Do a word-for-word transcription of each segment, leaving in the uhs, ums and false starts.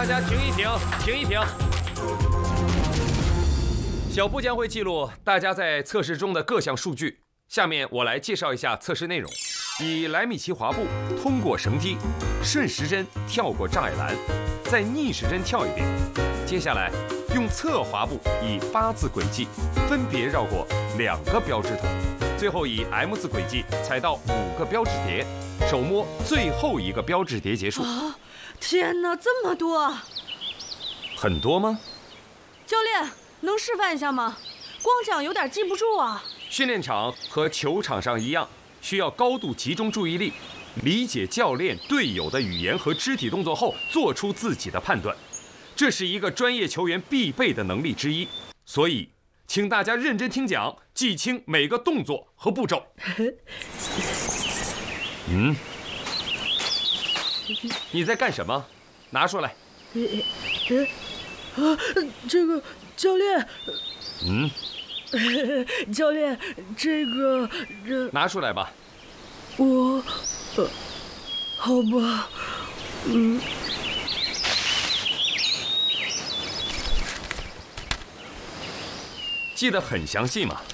大家停一停，停一停。小布将会记录大家在测试中的各项数据。下面我来介绍一下测试内容：以莱米奇滑步通过绳梯，顺时针跳过障碍栏，再逆时针跳一遍。接下来用侧滑步以八字轨迹分别绕过两个标志筒，最后以 M 字轨迹踩到五个标志碟，手摸最后一个标志碟结束。 啊！天哪，这么多！ 很多吗？ 教练，能示范一下吗？光讲有点记不住啊。 训练场和球场上一样，需要高度集中注意力，理解教练、队友的语言和肢体动作后，做出自己的判断。这是一个专业球员必备的能力之一，所以，请大家认真听讲，记清每个动作和步骤。嗯，你在干什么？拿出来。 啊，这个教练。 嗯。 教练，这个这拿出来吧。 我，呃，好吧，嗯。 记得很详细嘛。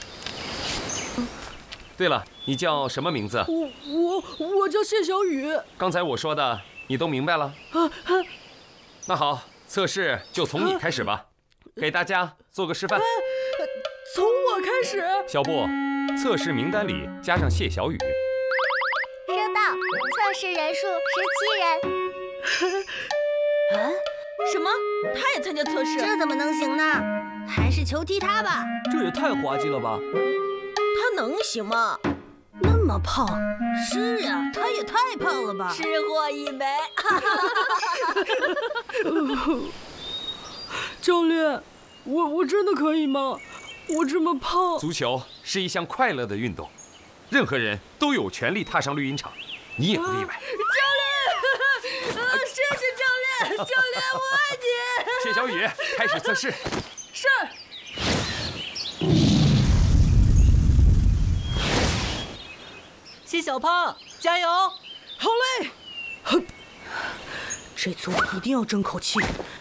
对了，你叫什么名字？ 我我我叫谢小雨。 刚才我说的你都明白了？ 啊啊！ 那好，测试就从你开始吧，给大家做个示范。 从我开始。 小布，测试名单里加上谢小雨。 收到，测试人数十七人。 啊？什么？他也参加测试？ 这怎么能行呢？还是球踢他吧。 这也太滑稽了吧！ 他能行吗？ 那么胖。 是呀，他也太胖了吧！ 吃货一枚。 教练，我我真的可以吗？我这么胖。 足球是一项快乐的运动，任何人都有权利踏上绿茵场，你也不例外。 教练，呃，谢谢教练，教练我爱你。 谢小雨，开始测试。 是。 谢小胖，加油！好嘞！哼，这次我一定要争口气，